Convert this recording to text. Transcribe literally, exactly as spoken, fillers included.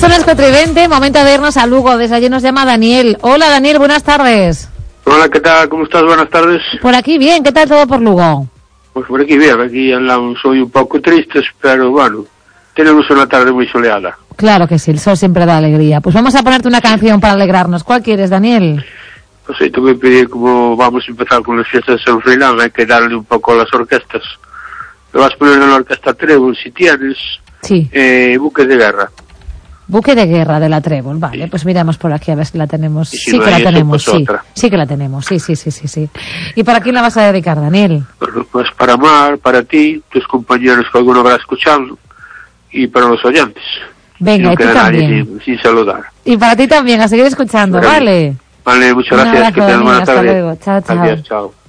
Son las cuatro y veinte, momento de irnos a Lugo. Desde allí nos llama Daniel. Hola Daniel, buenas tardes. Hola, ¿qué tal? ¿Cómo estás? Buenas tardes. Por aquí bien, ¿qué tal todo por Lugo? Pues por aquí bien, aquí andamos hoy un poco tristes, pero bueno, tenemos una tarde muy soleada. Claro que sí, el sol siempre da alegría. Pues vamos a ponerte una canción para alegrarnos. ¿Cuál quieres, Daniel? Pues sí, te voy a pedir, como vamos a empezar con las fiestas de San Froilán, hay que darle un poco a las orquestas. Te vas a poner en la orquesta Trébol, si tienes, sí. eh, Buque de Guerra. Buque de Guerra de la Trébol, vale, sí. Pues miramos por aquí a ver si la tenemos. Si sí no que la eso, tenemos, pues sí. Otra. Sí que la tenemos, sí, sí, sí, sí, sí. ¿Y para quién la vas a dedicar, Daniel? Bueno, pues para Mar, para ti, tus compañeros que alguno habrá escuchado, y para los oyentes. Venga, no y tú también. Sin, sin saludar. Y para ti también, a seguir escuchando, Pero, ¿vale? Vale, muchas Un gracias, abrazo, que tengas buena hasta tarde. luego. Chao, chao. Adiós, chao.